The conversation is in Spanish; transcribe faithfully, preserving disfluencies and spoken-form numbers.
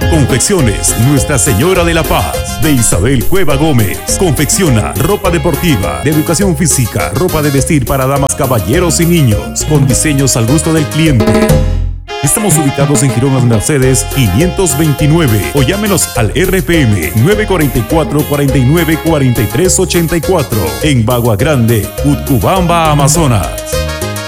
Confecciones Nuestra Señora de la Paz de Isabel Cueva Gómez. Confecciona ropa deportiva, de educación física, ropa de vestir para damas, caballeros y niños, con diseños al gusto del cliente. Estamos ubicados en Girón Las Mercedes quinientos veintinueve o llámenos al R P M nueve cuatro cuatro, cuatro nueve, cuatro tres ocho cuatro en Bagua Grande, Utcubamba, Amazonas.